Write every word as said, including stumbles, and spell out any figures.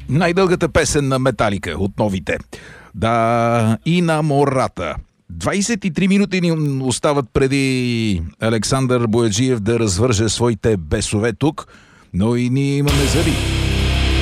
Най-дългата песен на Металика от новите. Да, и на мората. двайсет и три минути ни остават преди Александър Бояджиев да развърже своите бесове тук, но и ние имаме зари.